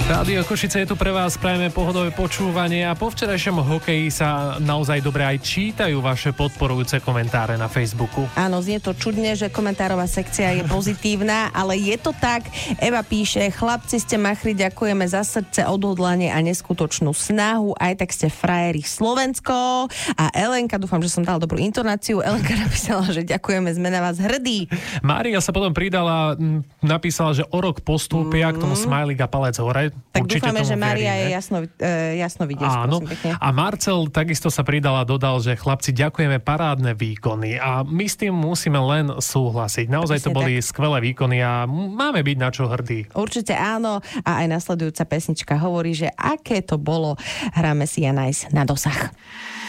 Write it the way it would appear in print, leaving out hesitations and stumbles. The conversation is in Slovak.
Rádio Košice je tu pre vás, prajeme pohodové počúvanie a po včerajšom hokeji sa naozaj dobre aj čítajú vaše podporujúce komentáre na Facebooku. Áno, znie to čudne, že komentárová sekcia je pozitívna, ale je to tak. Eva píše: chlapci, ste machri, ďakujeme za srdce, odhodlanie a neskutočnú snahu, aj tak ste frajeri Slovensko. A Elenka, dúfam, že som dala dobrú intonáciu, Elenka napísala, že ďakujeme, sme na vás hrdí. Mária sa potom pridala, napísala, že o rok postúpia k tomu smajlík a palec hore. Tak určite dúfame, že Mária veríme. je jasno vidieť. Áno. A Marcel takisto sa pridal a dodal, že chlapci, ďakujeme, parádne výkony. A my s tým musíme len súhlasiť. Naozaj to boli skvelé výkony a máme byť na čo hrdí. Určite áno. A aj nasledujúca pesnička hovorí, že aké to bolo. Hráme si ja na dosah.